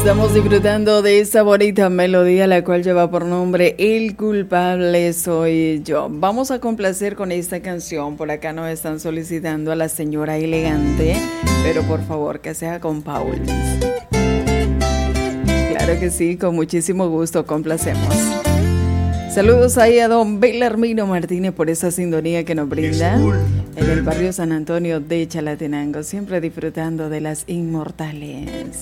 Estamos disfrutando de esa bonita melodía, la cual lleva por nombre El culpable soy yo. Vamos a complacer con esta canción. Por acá nos están solicitando a la señora elegante, pero por favor que sea con Paul. Claro que sí, con muchísimo gusto complacemos. Saludos ahí a don Belarmino Martínez por esa sintonía que nos brinda en el barrio San Antonio de Chalatenango, siempre disfrutando de las inmortales.